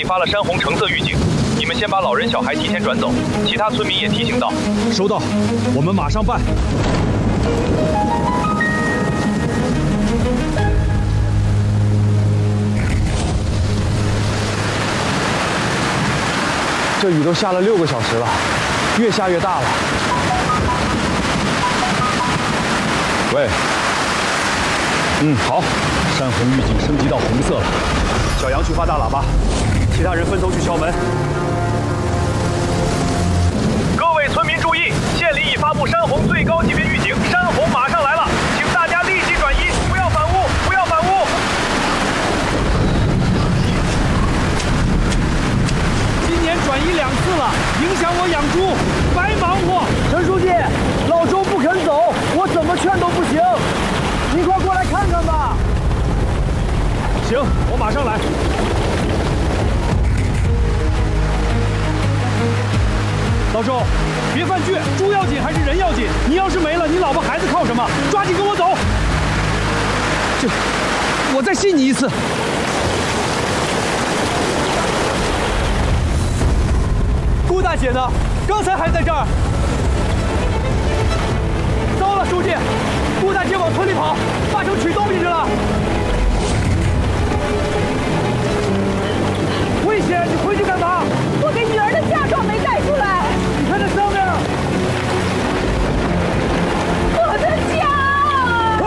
发了山洪橙色预警，你们先把老人小孩提前转走，其他村民也提醒到。 收到，我们马上办。 这雨都下了6个小时了，越下越大了。 喂，好，山洪预警升级到红色了。小杨去发大喇叭，其他人分头去敲门。 各位村民注意，县里已发布山洪最高级别预警，山洪马上来了，请大家立即转移，不要反屋，不要反屋。 今年转移2次了，影响我养猪，白忙活。 陈书记，老周不肯走，我怎么劝都不行，您快过来看看吧。 行，我马上来。老周，别犯倔，猪要紧还是人要紧？你要是没了，你老婆孩子靠什么？抓紧跟我走。我再信你一次。 顾大姐呢？刚才还在这儿。糟了，书记，顾大姐往村里跑，八成取东西去了。